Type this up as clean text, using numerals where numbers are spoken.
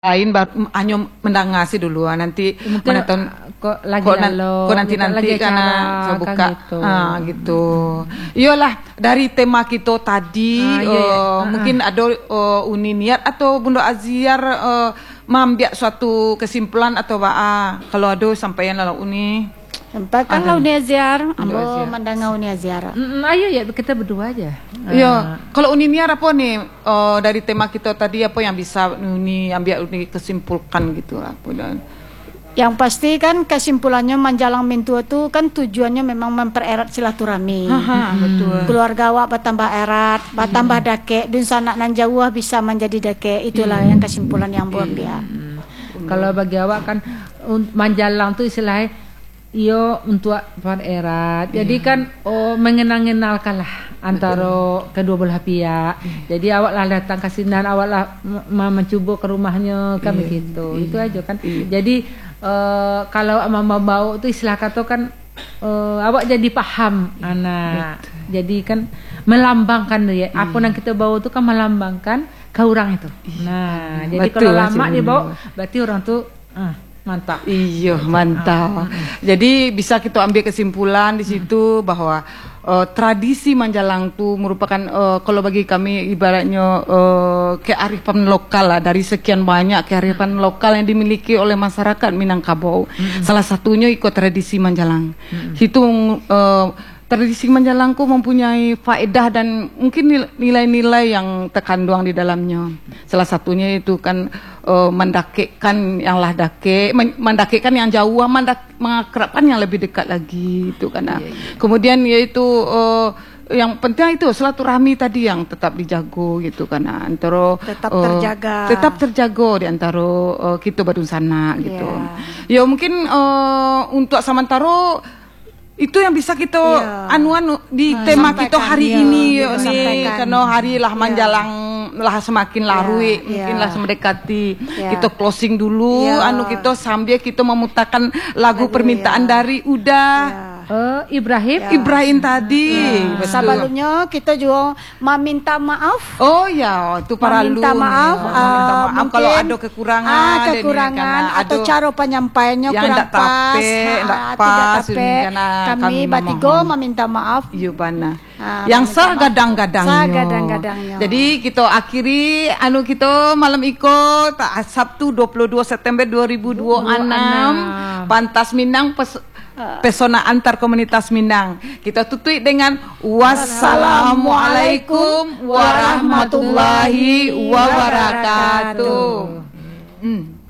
lain hanya mendangasi dulu nanti mungkin kok lagi kok nanti karena saya buka gitu. Gitu. Iyalah dari tema kita tadi mungkin ada Uni niat atau Bunda Aziar mengambil suatu kesimpulan atau kalau ada sampaian lalu Uni sampaikan lah Uni Aziar, ambo mendengar Uni Aziar. Ayo ya kita berdua aja. Iya, kalau Uni niat apa nih dari tema kita tadi apa yang bisa Uni ambil Uni kesimpulkan gitu apa dan yang pasti kan kesimpulannya Manjalang Mintua itu kan tujuannya memang mempererat silaturahmi. Betul. Keluarga awak bertambah erat, bertambah dake, dun sanak nan jauh bisa menjadi dake. Itulah yang kesimpulan yang buat dia. Kalau bagi awak kan Manjalang itu istilahnya untuk pererat. Jadi kan mengenal-kenalkan lah antara kedua belah pihak. Jadi awak lah datang ke sini dan awak lah mencoba ke rumahnya kan begitu. Itu aja kan. Jadi kalau mama bau itu istilah kata kan awak jadi paham anak. Jadi kan melambangkan ya. Apa yang kita bawa itu kan melambangkan ke orang itu. Nah, jadi kalau lama dibawa berarti orang tuh mantap. Iya, mantap. Jadi bisa kita ambil kesimpulan di situ bahwa tradisi Manjalang itu merupakan kalau bagi kami ibaratnya kearifan lokal lah, dari sekian banyak kearifan lokal yang dimiliki oleh masyarakat Minangkabau. Salah satunya ikut tradisi Manjalang. Itu tradisi Manjalangku mempunyai faedah dan mungkin nilai-nilai yang terkandung di dalamnya. Salah satunya itu kan mendakekkan yang lah dake, mendakekkan yang jauh, mengakrabkan yang lebih dekat lagi itu kan. Kemudian yaitu yang penting itu silaturahmi tadi yang tetap dijago gitu kan, antara tetap terjaga di antara kita badun sana gitu. Ya mungkin untuk sementara itu yang bisa kita di tema kita hari ini nih, karena hari lah Manjalang lah semakin larui, mungkin lah mendekati. Kita closing dulu kita sambil kita memutarkan lagu permintaan dari Uda Ibrahim tadi. Sebelumnya kita juga meminta maaf. Oh ya, itu para lu. Minta maaf, kalau ada kekurangan atau cara penyampaiannya kurang pas, tidak pas. Kami batigo meminta maaf. Iya bana. Yang gadang-gadangnya. Jadi kita akhiri kita malam iko Sabtu 22 September 2026 Pantas Minang Pesona Antar Komunitas Minang. Kita tutup dengan wassalamualaikum warahmatullahi wabarakatuh.